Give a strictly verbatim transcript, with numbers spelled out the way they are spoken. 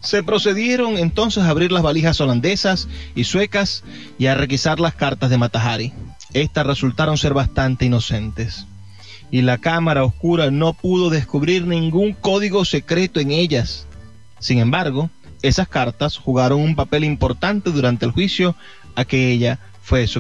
Se procedieron entonces a abrir las valijas holandesas y suecas y a requisar las cartas de Mata Hari. Estas resultaron ser bastante inocentes, y la cámara oscura no pudo descubrir ningún código secreto en ellas. Sin embargo, esas cartas jugaron un papel importante durante el juicio a que ella fue